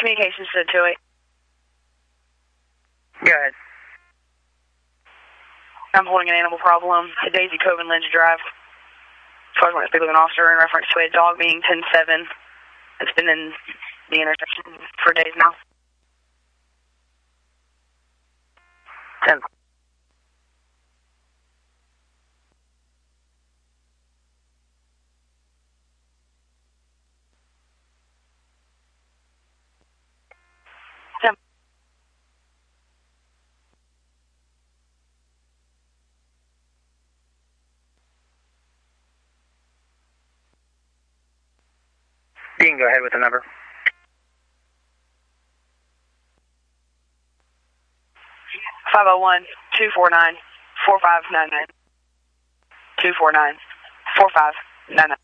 Communications to 28. Go ahead. I'm holding an animal problem at Daisy Cove and Lynch Drive. So I was going to speak with an officer in reference to a dog being 10-7. It's been in the intersection for days now. 10. You can go ahead with the number. 501-249-4599. 249-4599.